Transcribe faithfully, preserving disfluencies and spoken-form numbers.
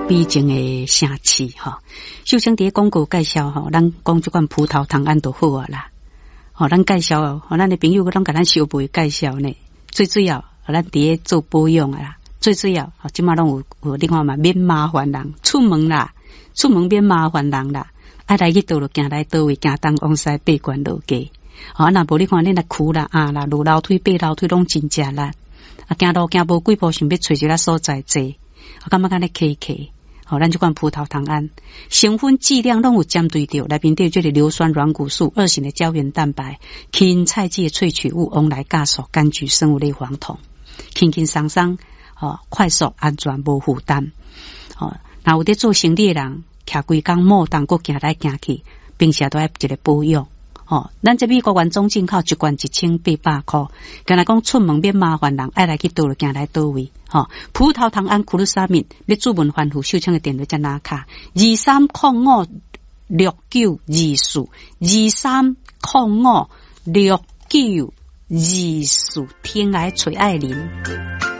美情的城市哈，秀清伫广告介绍吼，咱讲即款葡萄糖胺就好啊啦。吼，咱介绍吼，咱的朋友拢甲咱小妹介绍呢，最主要咱伫咧做保养啊啦，最主要吼，即马拢有有另外嘛免麻烦人，出门啦，出门免麻烦人啦，爱来去倒就行来倒位，行东往西八关落街。吼，啊若无你看恁来苦啦啊啦，落楼梯爬楼梯拢真正啦，啊行路行无几步，想要找一个所在坐，啊感觉敢咧客客。好，咱就讲葡萄糖胺成分剂量拢有针对着内面对这个硫酸软骨素、二型的胶原蛋白、芹菜剂的萃取物、翁来酵素、柑橘生物类黄酮，轻轻松松，哦，快速、安全、无负担。哦，那有在做生理的人，徛规工莫当，搁行来行去，平时都要一个保养。哦，咱这美国原装进口一罐一千八百块，刚才讲出门免麻烦人，爱来去倒就行来倒位。哦，葡萄糖胺库鲁沙敏，要注文反复秀清的电话在哪卡？二三零五六九二四，二三零五六九二四，天爱垂爱林。